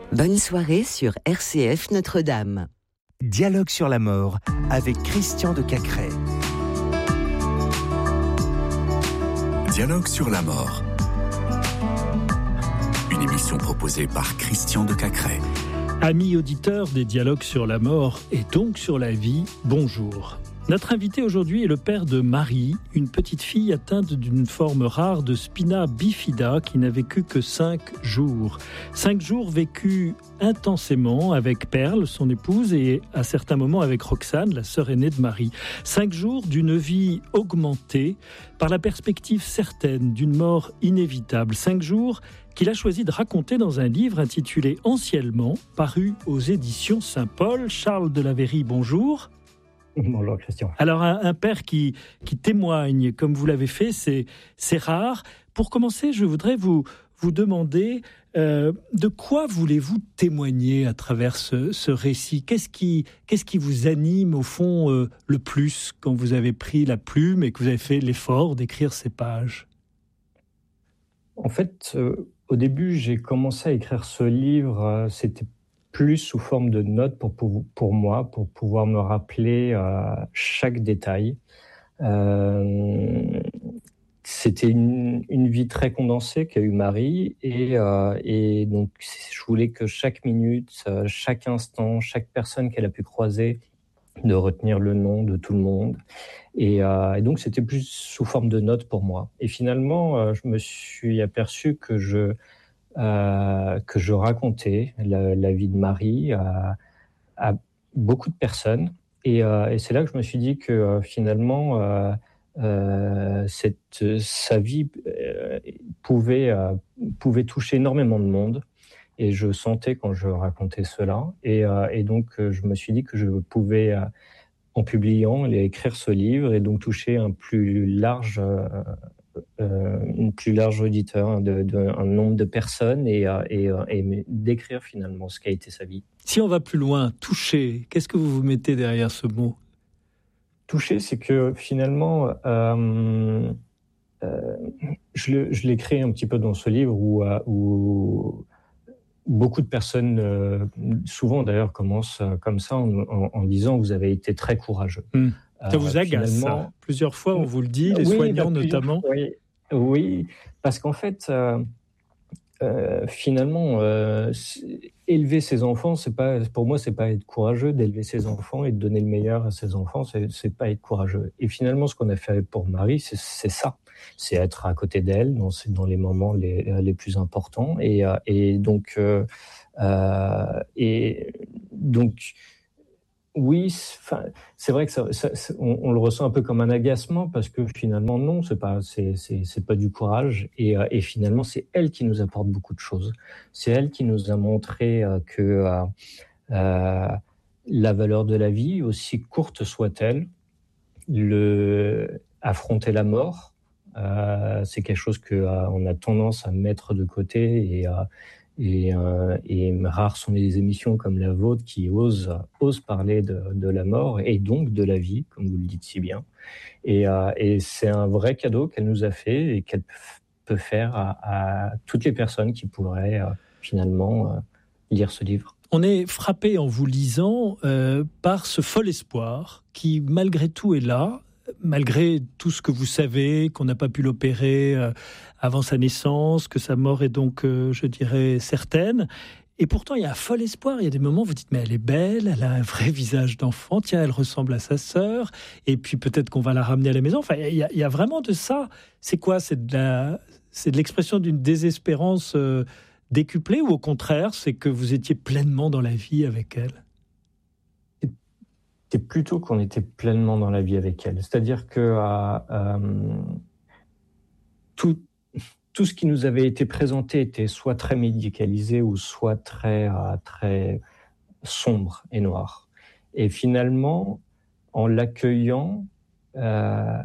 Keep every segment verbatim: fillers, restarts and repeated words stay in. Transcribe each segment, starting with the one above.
Bonne soirée sur R C F Notre-Dame. Dialogue sur la mort avec Christian de Cacrès. Dialogue sur la mort. Une émission proposée par Christian de Cacrès. Amis auditeurs des Dialogues sur la mort et donc sur la vie, bonjour. Notre invité aujourd'hui est le père de Marie, une petite fille atteinte d'une forme rare de spina bifida qui n'a vécu que cinq jours. Cinq jours vécus intensément avec Perle, son épouse, et à certains moments avec Roxane, la sœur aînée de Marie. Cinq jours d'une vie augmentée par la perspective certaine d'une mort inévitable. Cinq jours qu'il a choisi de raconter dans un livre intitulé Anciennement, paru aux éditions Saint-Paul. Charles de la Vérie, bonjour. Bonjour Christian. Alors un, un père qui, qui témoigne comme vous l'avez fait, c'est, c'est rare. Pour commencer, je voudrais vous, vous demander euh, de quoi voulez-vous témoigner à travers ce, ce récit ? Qu'est-ce qui, qu'est-ce qui vous anime au fond euh, le plus quand vous avez pris la plume et que vous avez fait l'effort d'écrire ces pages ? En fait, euh, au début, j'ai commencé à écrire ce livre, euh, c'était plus sous forme de notes pour, pour, pour moi, pour pouvoir me rappeler euh, chaque détail. Euh, c'était une, une vie très condensée qu'a eu Marie, et, euh, et donc je voulais que chaque minute, chaque instant, chaque personne qu'elle a pu croiser, de retenir le nom de tout le monde. Et, euh, et donc c'était plus sous forme de notes pour moi. Et finalement, euh, je me suis aperçu que je Euh, que je racontais la, la vie de Marie à, à beaucoup de personnes. Et, euh, et c'est là que je me suis dit que euh, finalement, euh, euh, cette, sa vie euh, pouvait, euh, pouvait toucher énormément de monde. Et je sentais quand je racontais cela. Et, euh, et donc, je me suis dit que je pouvais, euh, en publiant, écrire ce livre et donc toucher un plus large euh, Euh, une plus large auditeur, de, de, un nombre de personnes et, et, et décrire finalement ce qu'a été sa vie. Si on va plus loin, toucher, qu'est-ce que vous vous mettez derrière ce mot ? Toucher, c'est que finalement, euh, euh, je, le, je l'écris un petit peu dans ce livre où, où beaucoup de personnes, euh, souvent d'ailleurs, commencent comme ça en, en, en disant « vous avez été très courageux mmh. ». Ça vous agace, ça. Plusieurs fois, on vous le dit, les oui, soignants bah, notamment. Oui, oui, parce qu'en fait, euh, euh, finalement, euh, élever ses enfants, c'est pas, pour moi, c'est pas être courageux d'élever ses enfants et de donner le meilleur à ses enfants, c'est, c'est pas être courageux. Et finalement, ce qu'on a fait pour Marie, c'est, c'est ça, c'est être à côté d'elle dans, dans les moments les, les plus importants. Et, et donc, euh, euh, et donc. Oui, c'est vrai que ça, ça, on, on le ressent un peu comme un agacement parce que finalement non, c'est pas, c'est, c'est, c'est pas du courage et, et finalement c'est elle qui nous apporte beaucoup de choses. C'est elle qui nous a montré que euh, euh, la valeur de la vie, aussi courte soit-elle, le affronter la mort, euh, c'est quelque chose que euh, on a tendance à mettre de côté et à Et, euh, et rares sont les émissions comme la vôtre qui osent, osent parler de, de la mort et donc de la vie, comme vous le dites si bien. Et, euh, et c'est un vrai cadeau qu'elle nous a fait et qu'elle peut faire à, à toutes les personnes qui pourraient euh, finalement euh, lire ce livre. On est frappé en vous lisant euh, par ce fol espoir qui, malgré tout, est là. Malgré tout ce que vous savez, qu'on n'a pas pu l'opérer euh, avant sa naissance, que sa mort est donc, euh, je dirais, certaine. Et pourtant, il y a un fol espoir. Il y a des moments où vous dites, mais elle est belle, elle a un vrai visage d'enfant. Tiens, elle ressemble à sa sœur. Et puis peut-être qu'on va la ramener à la maison. Enfin, il y a, il y a vraiment de ça. C'est quoi ? C'est de la, c'est de l'expression d'une désespérance euh, décuplée ou au contraire, c'est que vous étiez pleinement dans la vie avec elle ? C'est plutôt qu'on était pleinement dans la vie avec elle. C'est-à-dire que euh, euh, tout, tout ce qui nous avait été présenté était soit très médicalisé ou soit très, euh, très sombre et noir. Et finalement, en l'accueillant, euh,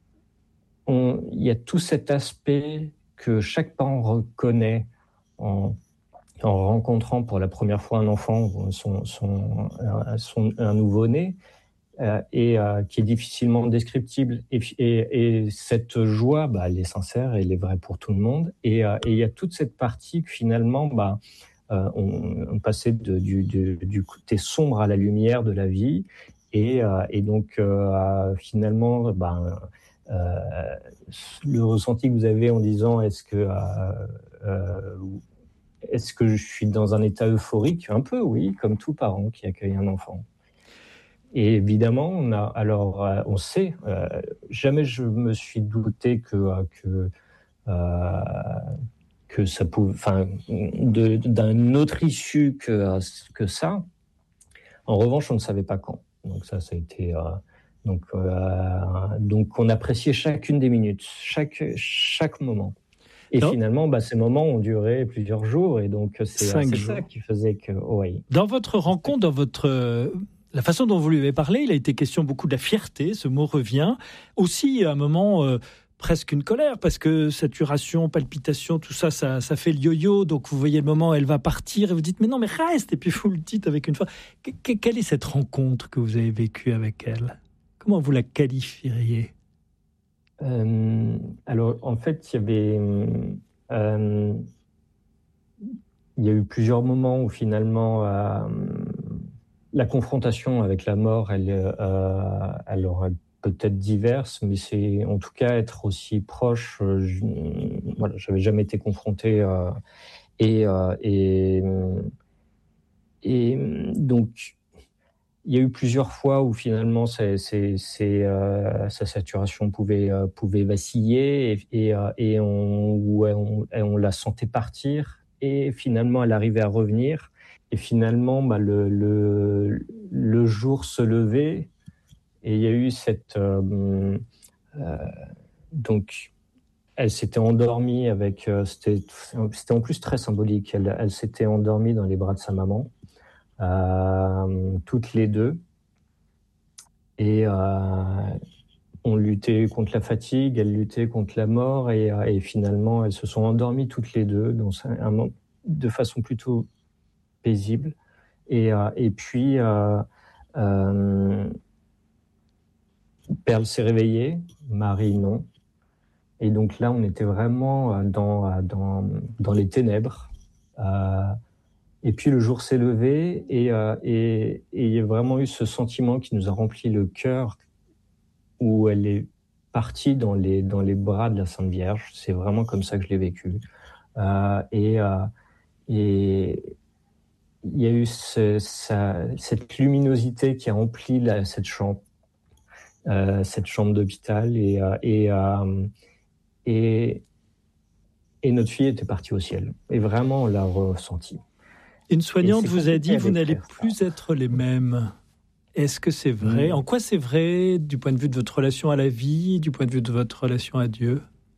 on, il y a tout cet aspect que chaque parent reconnaît en en rencontrant pour la première fois un enfant, son, son, son, un nouveau-né, euh, et euh, qui est difficilement descriptible. Et, et, et cette joie, bah, elle est sincère, elle est vraie pour tout le monde. Et, euh, et il y a toute cette partie que finalement, bah, euh, on, on passait de, du, du, du côté sombre à la lumière de la vie. Et, euh, et donc, euh, finalement, ben, euh, le ressenti que vous avez en disant est-ce que, euh, euh, est-ce que je suis dans un état euphorique? Un peu, oui, comme tout parent qui accueille un enfant. Et évidemment, on a, alors, euh, on sait, euh, jamais je me suis douté que, euh, que, euh, que ça pouvait, enfin, de, d'un autre issue que, que ça. En revanche, on ne savait pas quand. Donc ça, ça a été... Euh, donc, euh, donc, on appréciait chacune des minutes, chaque, chaque moment. Et non. Finalement, bah, ces moments ont duré plusieurs jours. Et donc, c'est, c'est ça qui faisait que... Oh, oui. Dans votre rencontre, dans votre... La façon dont vous lui avez parlé, il a été question beaucoup de la fierté, ce mot revient. Aussi, à un moment... Euh, presque une colère, parce que saturation, palpitation, tout ça, ça, ça fait le yo-yo, donc vous voyez le moment où elle va partir, et vous dites, mais non, mais reste, et puis vous le dites avec une fois. Que, quelle est cette rencontre que vous avez vécue avec elle? Comment vous la qualifieriez? euh, Alors, en fait, il y avait... Euh, il y a eu plusieurs moments où, finalement, euh, la confrontation avec la mort, elle, euh, elle aurait peut-être diverses, mais c'est en tout cas être aussi proche. Je, voilà, j'avais jamais été confronté euh, et, euh, et et donc il y a eu plusieurs fois où finalement c'est, c'est, c'est, euh, sa saturation pouvait euh, pouvait vaciller et, et, et on, où on, et on la sentait partir et finalement elle arrivait à revenir et finalement bah, le, le le jour se levait. Et il y a eu cette... Euh, euh, donc, elle s'était endormie avec... Euh, c'était, c'était en plus très symbolique. Elle, elle s'était endormie dans les bras de sa maman, euh, toutes les deux. Et euh, on luttait contre la fatigue, elle luttait contre la mort. Et, et finalement, elles se sont endormies toutes les deux dans un, de façon plutôt paisible. Et, euh, et puis... Euh, euh, Perle s'est réveillée, Marie non. Et donc là, on était vraiment dans, dans, dans les ténèbres. Euh, et puis le jour s'est levé et, euh, et, et il y a vraiment eu ce sentiment qui nous a rempli le cœur où elle est partie dans les, dans les bras de la Sainte Vierge. C'est vraiment comme ça que je l'ai vécu. Euh, et, euh, et il y a eu ce, ça, cette luminosité qui a rempli la, cette chambre. Euh, cette chambre d'hôpital et, euh, et, euh, et, et notre fille était partie au ciel. Et vraiment, on l'a ressenti. Une soignante vous a dit, vous n'allez plus être les mêmes. Est-ce que c'est vrai? mmh. En quoi c'est vrai du point de vue de votre relation à la vie, du point de vue de votre relation à Dieu?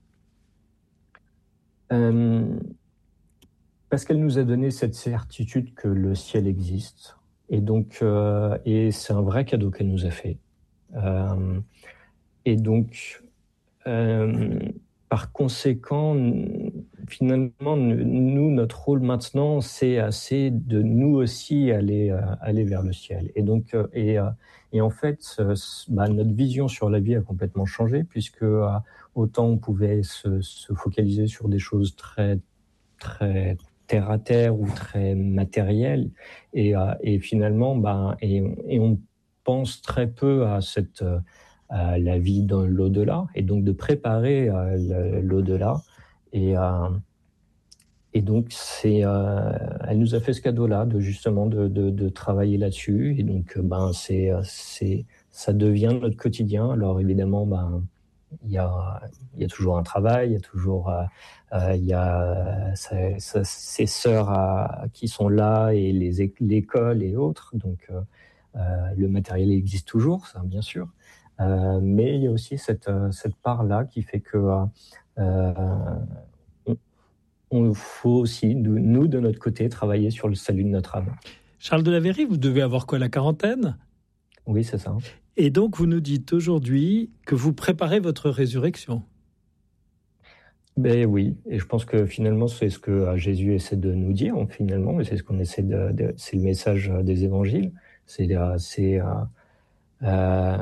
euh, Parce qu'elle nous a donné cette certitude que le ciel existe. Et donc, euh, et c'est un vrai cadeau qu'elle nous a fait. Euh, et donc, euh, par conséquent, finalement, nous, notre rôle maintenant, c'est assez de nous aussi aller, euh, aller vers le ciel. Et donc, euh, et, euh, et en fait, euh, bah, notre vision sur la vie a complètement changé, puisque euh, autant on pouvait se, se focaliser sur des choses très, très terre à terre ou très matérielles, et, euh, et finalement, bah, et, et on pense très peu à cette à la vie dans l'au-delà et donc de préparer euh, l'au-delà et euh, et donc c'est euh, elle nous a fait ce cadeau-là de justement de, de, de travailler là-dessus et donc ben c'est c'est ça devient notre quotidien. Alors évidemment ben il y a il y a toujours un travail, il y a toujours euh, il y a ça, ça, ses sœurs à, qui sont là et les l'école et autres donc euh, Euh, le matériel existe toujours, ça, bien sûr, euh, mais il y a aussi cette, euh, cette part-là qui fait que euh, on, on faut aussi, nous, nous, de notre côté, travailler sur le salut de notre âme. Charles de la Verrie, vous devez avoir quoi, la quarantaine? Oui, c'est ça. Et donc, vous nous dites aujourd'hui que vous préparez votre résurrection. Ben oui, et je pense que finalement, c'est ce que Jésus essaie de nous dire, finalement, mais c'est ce qu'on essaie de, de c'est le message des évangiles. C'est, c'est euh, euh,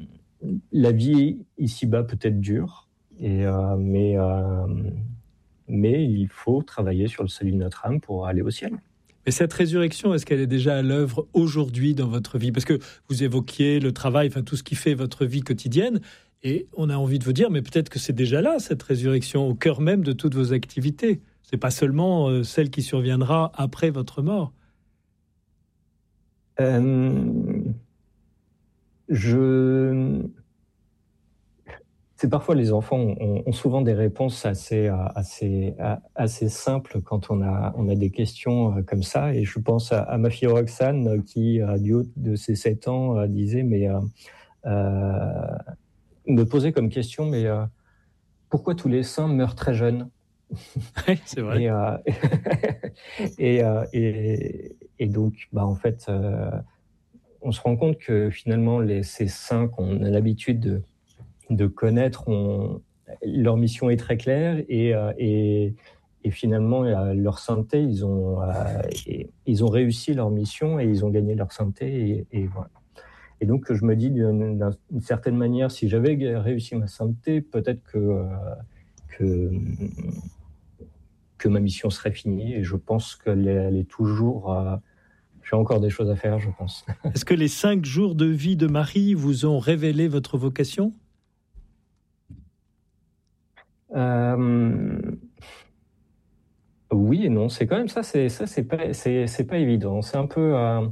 la vie ici-bas peut être dure, et, euh, mais, euh, mais il faut travailler sur le salut de notre âme pour aller au ciel. Mais cette résurrection, est-ce qu'elle est déjà à l'œuvre aujourd'hui dans votre vie ? Parce que vous évoquiez le travail, enfin tout ce qui fait votre vie quotidienne, et on a envie de vous dire, mais peut-être que c'est déjà là, cette résurrection, au cœur même de toutes vos activités. C'est pas seulement euh, celle qui surviendra après votre mort. Euh, je... C'est parfois les enfants ont, ont souvent des réponses assez, assez, assez simples quand on a, on a des questions comme ça. Et je pense à, à ma fille Roxane qui, du haut de ses sept ans, disait, mais euh, euh, me posait comme question, mais euh, pourquoi tous les saints meurent très jeunes ? Oui, c'est vrai. Et, euh, et, euh, et, et donc, bah, en fait, euh, on se rend compte que finalement, les, ces saints qu'on a l'habitude de de connaître, on, leur mission est très claire et, euh, et, et finalement, euh, leur sainteté, ils ont, euh, et, ils ont réussi leur mission et ils ont gagné leur sainteté. Et, et, voilà. Et donc, je me dis d'une, d'une certaine manière, si j'avais réussi ma sainteté, peut-être que, euh, que, que ma mission serait finie. Et je pense qu'elle est, elle est toujours... Euh, j'ai encore des choses à faire, je pense. Est-ce que les cinq jours de vie de Marie vous ont révélé votre vocation ? Euh, oui et non, c'est quand même ça, c'est ça, c'est pas, c'est, c'est pas évident. C'est un peu, euh,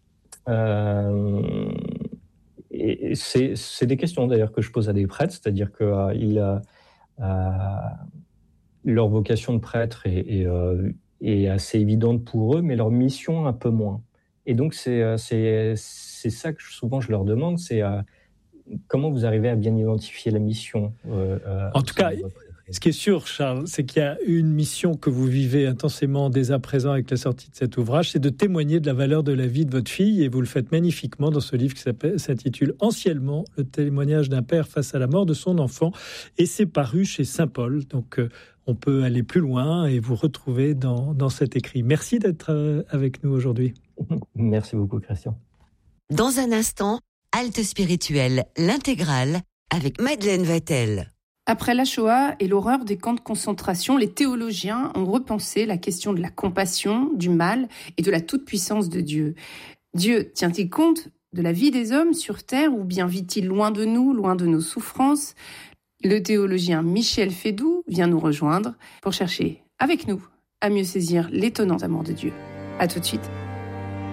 euh, et c'est, c'est des questions d'ailleurs que je pose à des prêtres, c'est-à-dire que euh, ils, euh, leur vocation de prêtre est, est, euh, est assez évidente pour eux, mais leur mission un peu moins. Et donc c'est, c'est, c'est ça que souvent je leur demande, c'est euh, comment vous arrivez à bien identifier la mission. Euh, en tout cas. Ce qui est sûr, Charles, c'est qu'il y a une mission que vous vivez intensément dès à présent avec la sortie de cet ouvrage, c'est de témoigner de la valeur de la vie de votre fille, et vous le faites magnifiquement dans ce livre qui s'intitule « Anciennement, le témoignage d'un père face à la mort de son enfant », et c'est paru chez Saint-Paul. Donc, euh, on peut aller plus loin et vous retrouver dans, dans cet écrit. Merci d'être euh, avec nous aujourd'hui. Merci beaucoup, Christian. Dans un instant, Halte spirituelle, l'intégrale, avec Madeleine Vatel. Après la Shoah et l'horreur des camps de concentration, les théologiens ont repensé la question de la compassion, du mal et de la toute-puissance de Dieu. Dieu tient-il compte de la vie des hommes sur Terre ou bien vit-il loin de nous, loin de nos souffrances ? Le théologien Michel Fédoux vient nous rejoindre pour chercher avec nous à mieux saisir l'étonnant amour de Dieu. À tout de suite.